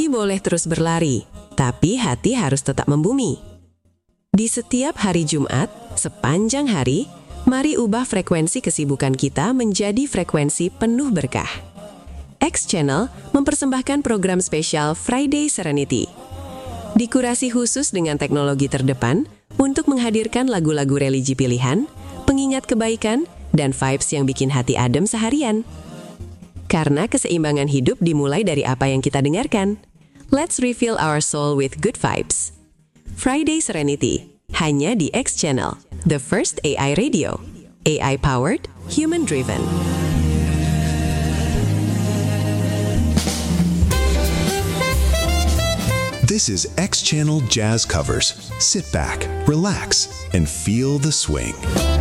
Kaki boleh terus berlari, tapi hati harus tetap membumi. Di setiap hari Jumat, sepanjang hari, mari ubah frekuensi kesibukan kita menjadi frekuensi penuh berkah. X Channel mempersembahkan program spesial Friday Serenity. Dikurasi khusus dengan teknologi terdepan untuk menghadirkan lagu-lagu religi pilihan, pengingat kebaikan, dan vibes yang bikin hati adem seharian. Karena keseimbangan hidup dimulai dari apa yang kita dengarkan. Let's refill our soul with good vibes. Friday Serenity, hanya di X Channel, the first AI radio. AI-powered, human-driven. This is X Channel Jazz Covers. Sit back, relax, and feel the swing.